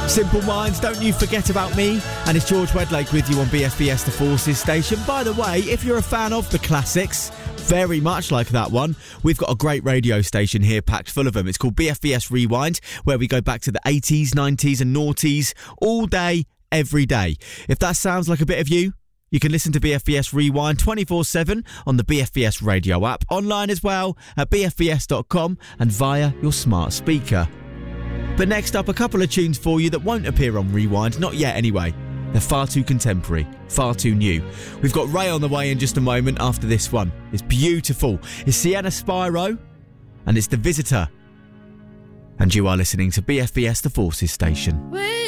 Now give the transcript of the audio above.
Simple Minds, Don't You Forget About Me. And it's George Wedlake with you on BFBS The Forces station. By the way, if you're a fan of the classics, very much like that one, we've got a great radio station here packed full of them. It's called BFBS Rewind, where we go back to the 80s, 90s and noughties all day, every day. If that sounds like a bit of you, you can listen to BFBS Rewind 24/7 on the BFBS radio app, online as well at bfbs.com and via your smart speaker. But next up, a couple of tunes for you that won't appear on Rewind, not yet anyway. They're far too contemporary, far too new. We've got Ray on the way in just a moment after this one. It's beautiful. It's Sienna Spyro and it's The Visitor. And you are listening to BFBS The Forces station.